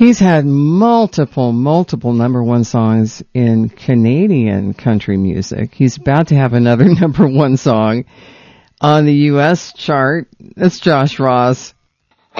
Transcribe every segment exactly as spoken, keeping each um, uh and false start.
He's had multiple, multiple number one songs in Canadian country music. He's about to have another number one song on the U S chart. It's Josh Ross. The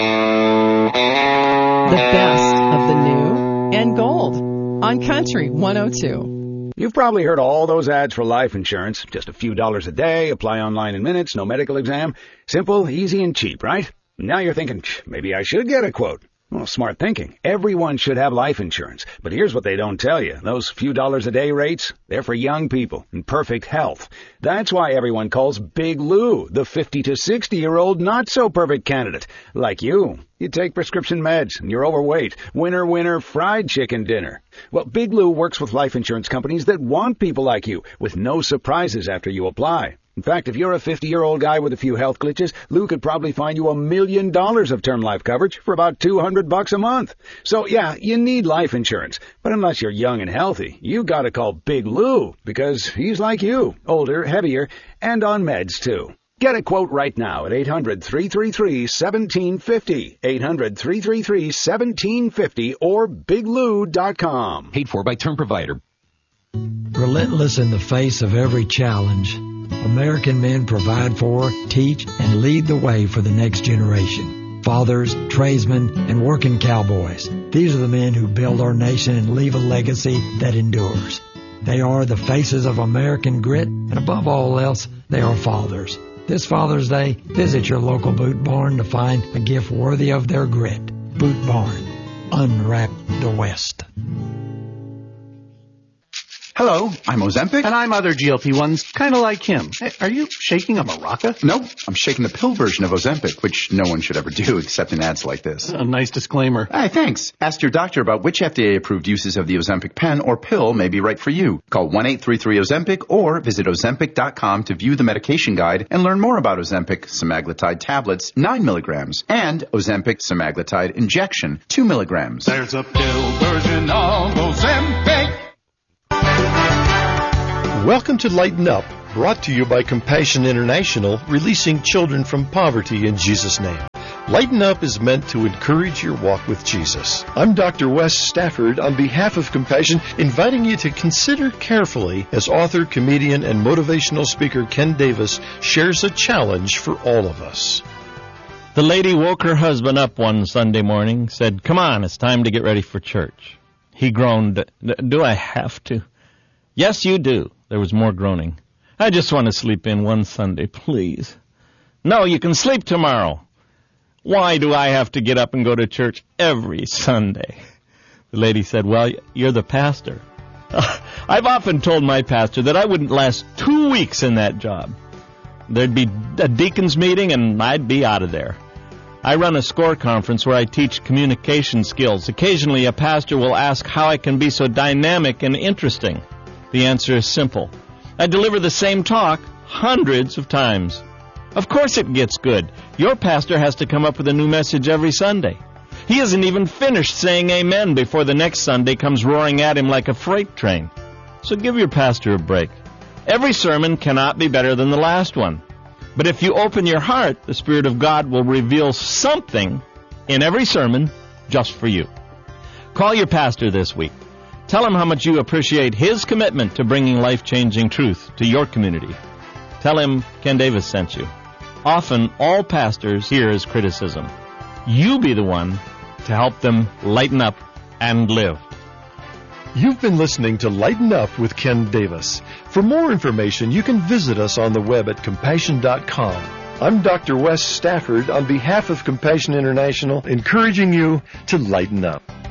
best of the new and gold on Country one oh two. You've probably heard all those ads for life insurance. Just a few dollars a day, apply online in minutes, no medical exam. Simple, easy, and cheap, right? Now you're thinking, maybe I should get a quote. Well, smart thinking. Everyone should have life insurance. But here's what they don't tell you. Those few dollars a day rates, they're for young people in perfect health. That's why everyone calls Big Lou the fifty to sixty-year-old not-so-perfect candidate. Like you. You take prescription meds, and you're overweight. Winner, winner, fried chicken dinner. Well, Big Lou works with life insurance companies that want people like you, with no surprises after you apply. In fact, if you're a fifty-year-old guy with a few health glitches, Lou could probably find you a million dollars of term life coverage for about two hundred bucks a month. So, yeah, you need life insurance. But unless you're young and healthy, you gotta call Big Lou, because he's like you, older, heavier, and on meds, too. Get a quote right now at eight hundred, three three three, one seven five zero, eight hundred, three three three, one seven five zero, or big lou dot com. Paid for by Term Provider. Relentless in the face of every challenge, American men provide for, teach, and lead the way for the next generation. Fathers, tradesmen, and working cowboys. These are the men who build our nation and leave a legacy that endures. They are the faces of American grit, and above all else, they are fathers. This Father's Day, visit your local Boot Barn to find a gift worthy of their grit. Boot Barn. Unwrap the West. Hello, I'm Ozempic. And I'm other G L P ones, kind of like him. Hey, are you shaking a maraca? No, I'm shaking the pill version of Ozempic, which no one should ever do except in ads like this. A nice disclaimer. Hey, thanks. Ask your doctor about which F D A-approved uses of the Ozempic pen or pill may be right for you. Call one eight three three Ozempic or visit ozempic dot com to view the medication guide and learn more about Ozempic semaglutide tablets, nine milligrams, and Ozempic semaglutide injection, two milligrams. There's a pill version of Ozempic. Welcome to Lighten Up, brought to you by Compassion International, releasing children from poverty in Jesus' name. Lighten Up is meant to encourage your walk with Jesus. I'm Doctor Wes Stafford on behalf of Compassion, inviting you to consider carefully as author, comedian, and motivational speaker Ken Davis shares a challenge for all of us. The lady woke her husband up one Sunday morning, said, "Come on, it's time to get ready for church." He groaned, "Do I have to?" "Yes, you do." There was more groaning. "I just want to sleep in one Sunday, please." "No, you can sleep tomorrow." "Why do I have to get up and go to church every Sunday?" The lady said, "Well, you're the pastor." I've often told my pastor that I wouldn't last two weeks in that job. There'd be a deacon's meeting and I'd be out of there. I run a SCORE conference where I teach communication skills. Occasionally a pastor will ask how I can be so dynamic and interesting. The answer is simple. I deliver the same talk hundreds of times. Of course it gets good. Your pastor has to come up with a new message every Sunday. He isn't even finished saying amen before the next Sunday comes roaring at him like a freight train. So give your pastor a break. Every sermon cannot be better than the last one. But if you open your heart, the Spirit of God will reveal something in every sermon just for you. Call your pastor this week. Tell him how much you appreciate his commitment to bringing life-changing truth to your community. Tell him Ken Davis sent you. Often, all pastors hear is criticism. You be the one to help them lighten up and live. You've been listening to Lighten Up with Ken Davis. For more information, you can visit us on the web at compassion dot com. I'm Doctor Wes Stafford on behalf of Compassion International, encouraging you to lighten up.